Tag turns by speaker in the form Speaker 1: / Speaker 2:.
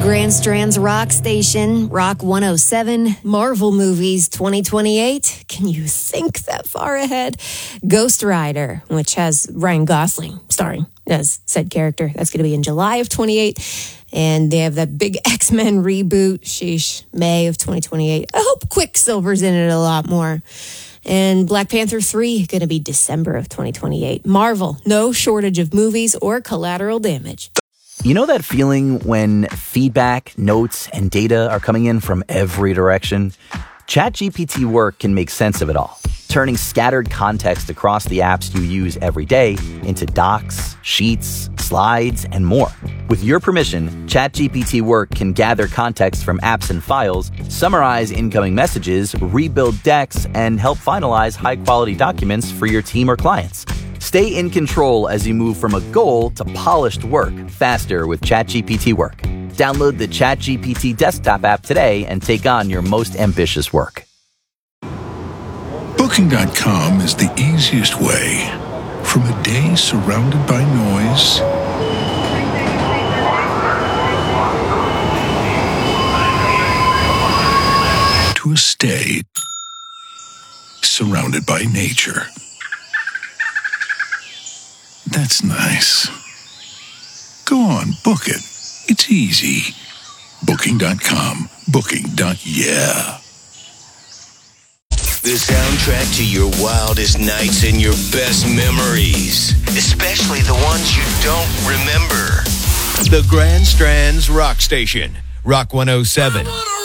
Speaker 1: Grand Strand's Rock Station, Rock 107, Marvel movies 2028. Can you think that far ahead? Ghost Rider, which has Ryan Gosling starring as said character. That's going to be in July of 28. And they have that big X-Men reboot, sheesh, May of 2028. I hope Quicksilver's in it a lot more. And Black Panther 3, going to be December of 2028. Marvel, no shortage of movies or collateral damage.
Speaker 2: You know that feeling when feedback, notes, and data are coming in from every direction? ChatGPT Work can make sense of it all, turning scattered context across the apps you use every day into docs, sheets, slides, and more. With your permission, ChatGPT Work can gather context from apps and files, summarize incoming messages, rebuild decks, and help finalize high-quality documents for your team or clients. Stay in control as you move from a goal to polished work faster with ChatGPT Work. Download the ChatGPT desktop app today and take on your most ambitious work.
Speaker 3: Booking.com is the easiest way from a day surrounded by noise to a stay surrounded by nature. That's nice. Go on, book it. It's easy. Booking.com. Booking.yeah.
Speaker 4: The soundtrack to your wildest nights and your best memories, especially the ones you don't remember. The Grand Strand's Rock Station, Rock 107.